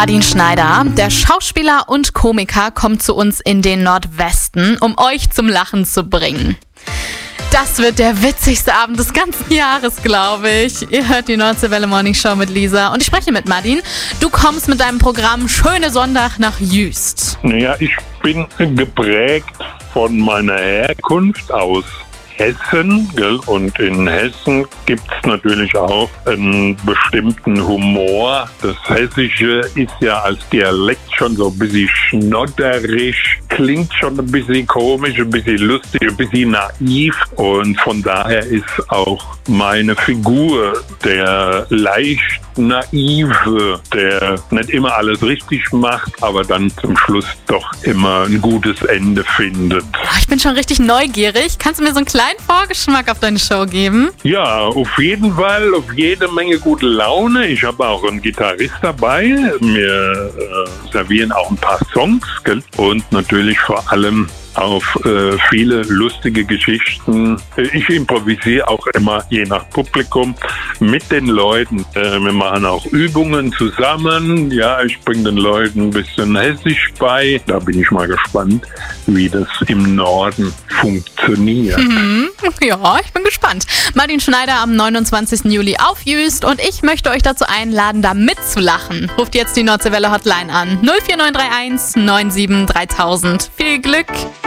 Martin Schneider, der Schauspieler und Komiker, kommt zu uns in den Nordwesten, um euch zum Lachen zu bringen. Das wird der witzigste Abend des ganzen Jahres, glaube ich. Ihr hört die Nordseewelle Morning Show mit Lisa und ich spreche mit Martin. Du kommst mit deinem Programm Schöne Sonntag nach Jüst. Naja, ich bin geprägt von meiner Herkunft aus Hessen, gell? Und in Hessen gibt es natürlich auch einen bestimmten Humor. Das Hessische ist ja als Dialekt schon so ein bisschen schnodderisch, klingt schon ein bisschen komisch, ein bisschen lustig, ein bisschen naiv. Und von daher ist auch meine Figur der leicht naive, der nicht immer alles richtig macht, aber dann zum Schluss doch immer ein gutes Ende findet. Ich bin schon richtig neugierig. Kannst du mir so einen kleinen Vorgeschmack auf deine Show geben? Ja, auf jeden Fall, auf jede Menge gute Laune. Ich habe auch einen Gitarrist dabei. Wir servieren auch ein paar Songs, gell? Und natürlich vor allem auf viele lustige Geschichten. Ich improvisiere auch immer je nach Publikum mit den Leuten. Wir machen auch Übungen zusammen. Ja, ich bringe den Leuten ein bisschen Hessisch bei. Da bin ich mal gespannt, wie das im Norden funktioniert. Ja, ich bin gespannt. Martin Schneider am 29. Juli auf Jüst und ich möchte euch dazu einladen, da mitzulachen. Ruft jetzt die Nordseewelle Hotline an 04931 97 3000. Viel Glück!